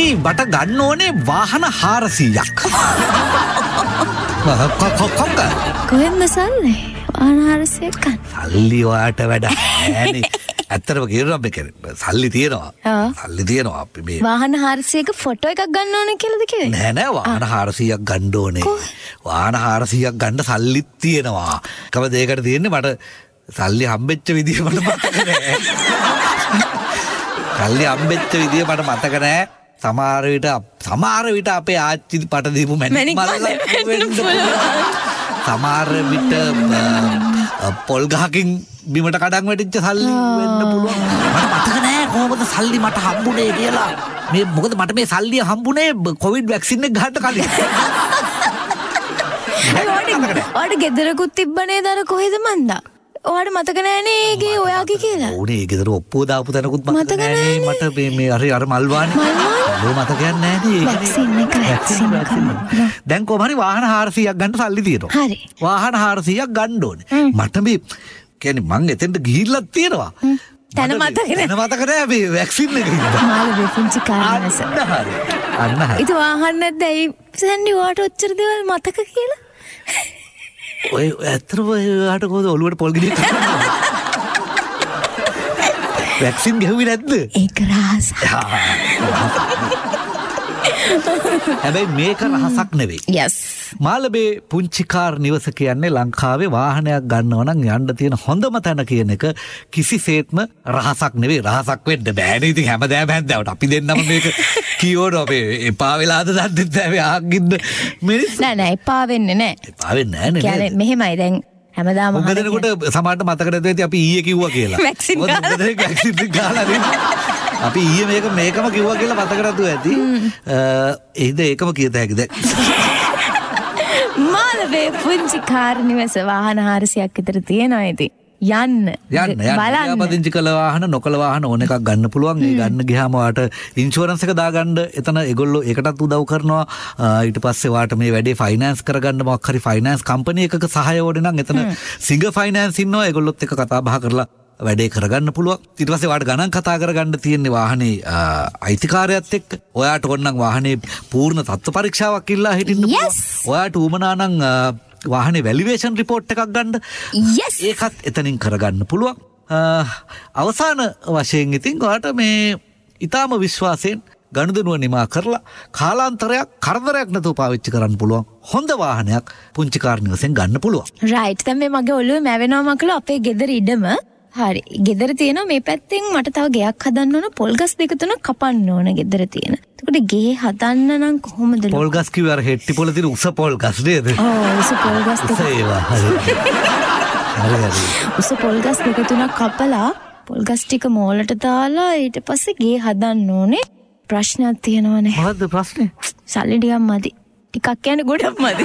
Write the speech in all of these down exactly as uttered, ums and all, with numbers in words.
මට ගන්න ඕනේ වාහන හාරසීයක්. කොක්ක කොහෙන්ද සල්ලි? වාහන හාරසීයක් ගන්න. සල්ලි ඔයාට වැඩ නෑනේ. ඇත්තටම කියනවා මේක සල්ලි තියෙනවා. සල්ලි තියෙනවා අපි මේ වාහන හාරසීයක ෆොටෝ එකක් ගන්න ඕනේ කියලාද කිව්වේ? නෑ නෑ වාහන හාරසීයක් ගන්න ඕනේ. වාහන හාරසීයක් ගන්න සල්ලිත් තියෙනවා. කවද ඒකට තියෙන්නේ මට සල්ලි හම්බෙච්ච විදිය මට මතක නෑ. සල්ලි හම්බෙච්ච විදිය මට මතක නෑ. සමහර විට සමහර විට අපේ ආච්චි පට දීපු මැණික් මල්ලක් වෙන්න පුළුවන්. සමහර විට පොල් ගහකින් බිමට කඩන් වැටිච්ච සල්ලි වෙන්න පුළුවන්. මට මතක නෑ කොහොමද සල්ලි මට හම්බුනේ කියලා. මේ මොකද මට මේ සල්ලිය හම්බුනේ කොවිඩ් වැක්සින් එක ගන්න කලින්. ඔයාට ගෙදරකුත් තිබ්බනේ දර කොහෙද මන්දා? ඔයාට මතක නෑනේ ඒගේ ඔයාගේ කියලා. ඕනේ ගෙදර ඔප්පුව දාපු තැනකුත් මතක නෑනේ මට මේ මේ අර අර මල්වානේ. මල්වානේ මතකයක් නෑනේ. වැක්සින් එක වැක්සින් එක. දැන් කොහොම හරි වාහන හාරසීයක් ගන්න සල්ලි තියෙනවා. හරි. වාහන හාරසීයක් ගන්න ඕනේ. මට මේ කියන්නේ මං එතෙන්ට ගිහිල්ලා තියෙනවා. තන මතක නෑ. තන මතක නෑ මේ වැක්සින් එක ඉඳලා. මාළු පුංචි කාරණස. අන්න හරි. අන්න හරි. ඒක වාහන නැද්ද? ඒ සැන්ඩි ඔයාට ඔච්චර දේවල් මතක කියලා? ඔය ඇත්තටම ඔයාට කොහොමද ඔළුවට පොල් ගෙඩියක් ගන්නවද? වැක්සින් ගෙහුවේ නැද්ද? ඒක රහසක්. හැබැයි මේක රහසක් නෙවෙයි. yes. මාළඹේ පුංචි කාර් නිවස කියන්නේ ලංකාවේ වාහනයක් ගන්නව නම් යන්න තියෙන හොඳම තැන කියන එක කිසිසේත්ම රහසක් නෙවෙයි. රහසක් වෙන්න බෑනේ. ඉතින් හැමදාම හැන්දාවට අපි දෙන්නම මේක කියවන අපේ එපා වෙලාද දන්නේ නැහැ ආගින්න මිනිස්සු. නෑ නෑ එපා වෙන්නේ නෑ. එපා වෙන්නේ නෑනේ. කියන්නේ මෙහෙමයි දැන් හැමදාම මොකදනකොට සමහරට මතක නැතුව ඇති අපි ඊයේ කිව්වා කියලා. වැක්සින් ගාලා. මොකද වැක්සින් ගාලා අපි ඊයේ මේක මේකම කිව්වා කියලා මතක නැතුව ඇති. එහෙද ඒකම කියත හැකිද? මාළඹේ පුංචි කාර් නිවස වාහන හාරසීයක් විතර තියෙනවා ඉතින්. යන්න යන්න යන්න යාපදිංචි කළ වාහන නොකළ වාහන ඕන එකක් ගන්න පුළුවන්. ඒ ගන්න ගියාම ඔයාට ඉන්ෂුරන්ස් එක දාගන්න එතන ඒගොල්ලෝ ඒකටත් උදව් කරනවා. ඊට පස්සේ ඔයාට මේ වැඩේ ෆයිනෑන්ස් කරගන්න මොකක් හරි ෆයිනෑන්ස් කම්පැනි එකක සහාය ඕනේ නම් එතන සිංග ෆයිනෑන්ස් ඉන්නවා. ඒගොල්ලොත් එක්ක කතා බහ කරලා වැඩේ කරගන්න පුළුවන්. ඊට පස්සේ ඔයාට ගණන් කතා කරගන්න තියෙන්නේ වාහනේ අයිතිකාරයත් එක්ක. ඔයාට ඕනනම් වාහනේ පූර්ණ තත්ත්ව පරීක්ෂාවක් ඉල්ලා හිටින්න පුළුවන්. ඔයාට උමනා නම් වාහනේ වැලියේෂන් රිපෝට් එකක් ගන්න. yes. ඒකත් එතනින් කරගන්න පුළුවන්. අවසාන වශයෙන් ඉතින් ඔයාට මේ ඊටාම විශ්වාසයෙන් ගනුදෙනුව නිමා කරලා කාලාන්තරයක් කරදරයක් නැතුව පාවිච්චි කරන්න පුළුවන් හොඳ වාහනයක් පුංචි කාර් නිවසෙන් ගන්න පුළුවන්. right. දැන් මේ මගේ ඔළුවේ මැවෙනවා මකලා අපේ ගෙදර ඉඩම හරි. ගෙදර තියෙනවා මේ පැත්තෙන් මට තව ගෙයක් හදන්න ඕන. පොල් ගස් දෙක තුනක් කපන්න ඕන ගෙදර තියෙන. එතකොට ගේ හදන්න නම් කොහොමද? පොල් ගස් කිව්වේ අර හෙට්ටි පොළ තියෙන උස පොල් ගස් නේද? ඔව් උස පොල් ගස් දෙක. ඒවා හරි. හරි හරි. උස පොල් ගස් දෙක තුනක් කපලා පොල් ගස් ටික මෝලට දාලා ඊට පස්සේ ගේ හදන්න ඕනේ. ප්‍රශ්නයක් තියෙනවනේ. මොකද්ද ප්‍රශ්නේ? සල්ලි ටිකක් මදි. ටිකක් කියන්නේ ගොඩක් මදි.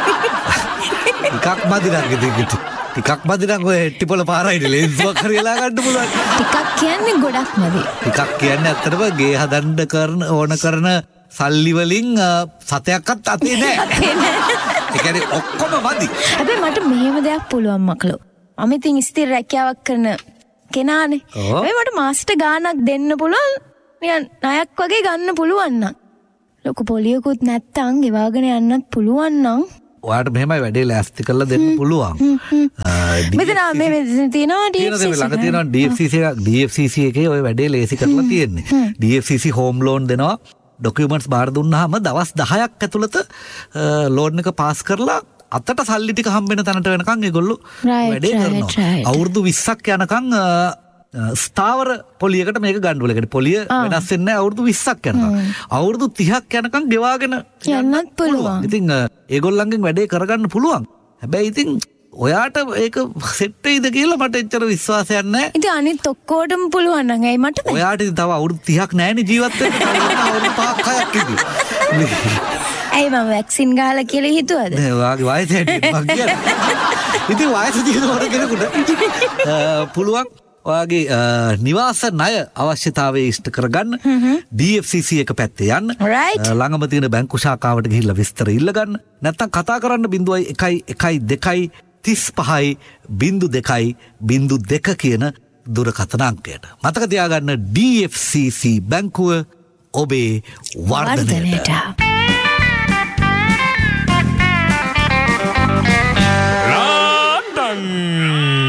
ටිකක් මදි නම් ඉතින් ටිකක් මදි නම් ඔය හෙට්ටි පොළ පාරයිනේ ලේන්සුවක් හරියලා ගන්න පුළුවන්. ටිකක් කියන්නේ ගොඩක් මදි. ටිකක් කියන්නේ ඇත්තටම ගේ හදන්න කරන ඕන කරන සල්ලි වලින් සතයක්වත් අතේ නැහැ. ඒ කියන්නේ ඔක්කොම මදි. හැබැයි මට මෙහෙම දෙයක් පුළුවන් මකලෝ. මම ඉතින් ස්ථිර රැකියාවක් කරන කෙනානේ. හැබැයි මට මාසෙට ගාණක් දෙන්න පුළුවන්. නිකන් ණයක් වගේ ගන්න පුළුවන් නම්. ලොකු පොලියකුත් නැත්තම් ගෙවාගෙන යන්නත් පුළුවන් නම් ඔයාට මෙහෙමයි වැඩේ ලෑස්ති කරලා දෙන්න පුළුවන්. මෙතන මේ තියෙනවා D F C C ළඟ තියෙනවා D F C C එක D F C C එකේ ඔය වැඩේ ලේසි කරලා තියෙන්නේ. D F C C home loan දෙනවා. ඩොකියුමන්ට්ස් බාර දුන්නාම දවස් දහයක් ඇතුළත ලෝන් එක පාස් කරලා අතට සල්ලි ටික හම්බෙන තැනට වෙනකන් ඒගොල්ලෝ වැඩේ කරනවා. අවුරුදු විස්සක් යනකන් ස්ථාවර පොලියකට මේක ගන්නවල. ඒකට පොලිය වෙනස් වෙන්නේ නැහැ අවුරුදු විස්සක් යනකම්. අවුරුදු තිහක් යනකම් ගෙවාගෙන යන්නත් පුළුවන්. ඉතින් ඒගොල්ලන්ගෙන් වැඩේ කරගන්න පුළුවන්. හැබැයි ඉතින් ඔයාට ඒක සෙට් වෙයිද කියලා මට එච්චර විශ්වාසයක් නැහැ. ඉතින් අනිත් ඔක්කොටම පුළුවන් නම් ඇයි මට බෑ? ඔයාට ඉතින් තව අවුරුදු තිහක් නැහැනේ ජීවත් වෙන්න. අවුරුදු පහක් හයක් ඉතින්. ඇයි මම වැක්සින් ගහලා කියලා හිතුවද? නෑ ඔයාගේ වයස හැටියට මං කියන්නේ. ඉතින් වයස තියෙන හොර කෙනෙකුට පුළුවන් ඔයාගේ නිවාස ණය අවශ්‍යතාවය ඉෂ්ට කරගන්න D F C C එක පැත්තේ යන්න. ළඟම තියෙන බැංකු ශාඛාවට ගිහිල්ලා විස්තර ඉල්ල ගන්න. නැත්නම් කතා කරන්න බිංදුවයි එකයි එකයි දෙකයි තිස් පහයි බිංදු දෙකයි බිංදු දෙක කියන දුරකථන අංකයට. මතක තියාගන්න D F C C බැංකුව ඔබේ වර්ධනයට.